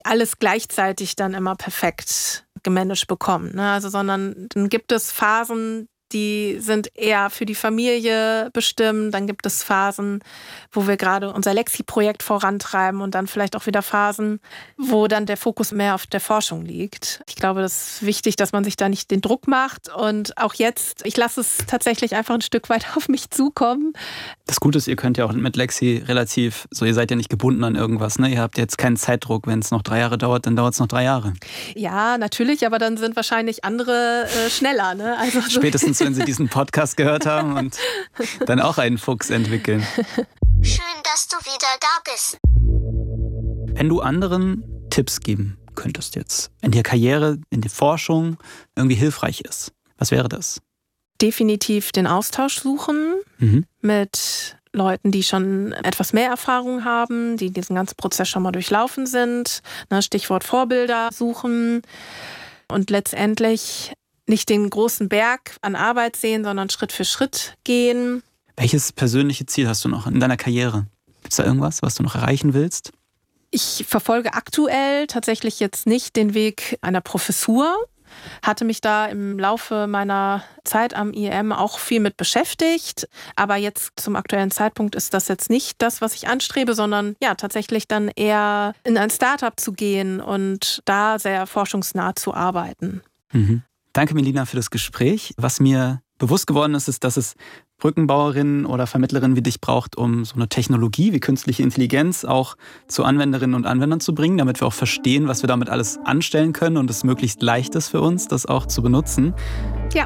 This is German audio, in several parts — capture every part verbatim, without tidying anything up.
alles gleichzeitig dann immer perfekt gemanagt bekommen. Ne? Also, sondern dann gibt es Phasen, die sind eher für die Familie bestimmt. Dann gibt es Phasen, wo wir gerade unser Lexi-Projekt vorantreiben und dann vielleicht auch wieder Phasen, wo dann der Fokus mehr auf der Forschung liegt. Ich glaube, das ist wichtig, dass man sich da nicht den Druck macht. Und auch jetzt, ich lasse es tatsächlich einfach ein Stück weit auf mich zukommen. Das Gute ist, ihr könnt ja auch mit Lexi relativ, so ihr seid ja nicht gebunden an irgendwas, ne? Ihr habt jetzt keinen Zeitdruck. Wenn es noch drei Jahre dauert, dann dauert es noch drei Jahre. Ja, natürlich, aber dann sind wahrscheinlich andere äh, schneller. Ne? Also so spätestens, wenn sie diesen Podcast gehört haben und dann auch einen Fuchs entwickeln. Schön, dass du wieder da bist. Wenn du anderen Tipps geben könntest jetzt, in der Karriere, in der Forschung irgendwie hilfreich ist, was wäre das? Definitiv den Austausch suchen mhm. mit Leuten, die schon etwas mehr Erfahrung haben, die diesen ganzen Prozess schon mal durchlaufen sind. Stichwort Vorbilder suchen und letztendlich nicht den großen Berg an Arbeit sehen, sondern Schritt für Schritt gehen. Welches persönliche Ziel hast du noch in deiner Karriere? Gibt es da irgendwas, was du noch erreichen willst? Ich verfolge aktuell tatsächlich jetzt nicht den Weg einer Professur. Hatte mich da im Laufe meiner Zeit am I E M auch viel mit beschäftigt. Aber jetzt zum aktuellen Zeitpunkt ist das jetzt nicht das, was ich anstrebe, sondern ja tatsächlich dann eher in ein Startup zu gehen und da sehr forschungsnah zu arbeiten. Mhm. Danke, Melina, für das Gespräch. Was mir bewusst geworden ist, ist, dass es Brückenbauerinnen oder Vermittlerinnen wie dich braucht, um so eine Technologie wie künstliche Intelligenz auch zu Anwenderinnen und Anwendern zu bringen, damit wir auch verstehen, was wir damit alles anstellen können und es möglichst leicht ist für uns, das auch zu benutzen. Ja.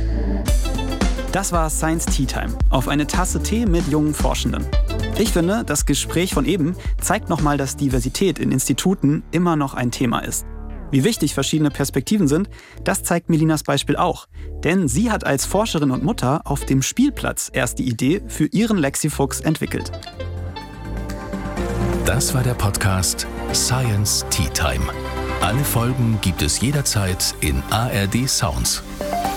Das war Science Tea Time, auf eine Tasse Tee mit jungen Forschenden. Ich finde, das Gespräch von eben zeigt nochmal, dass Diversität in Instituten immer noch ein Thema ist. Wie wichtig verschiedene Perspektiven sind, das zeigt Melinas Beispiel auch. Denn sie hat als Forscherin und Mutter auf dem Spielplatz erst die Idee für ihren Lexi-Fuchs entwickelt. Das war der Podcast Science Tea Time. Alle Folgen gibt es jederzeit in A R D Sounds.